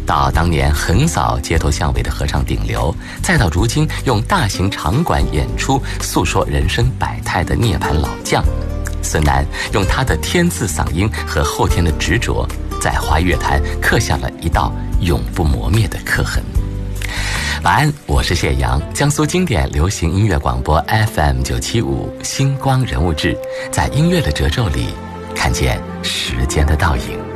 到当年横扫街头巷尾的合唱顶流，再到如今用大型场馆演出诉说人生百态的涅槃老将，孙楠用他的天赐嗓音和后天的执着，在华语乐坛刻下了一道永不磨灭的刻痕。晚安，我是谢阳，江苏经典流行音乐广播 FM975星光人物志，在音乐的褶皱里看见时间的倒影。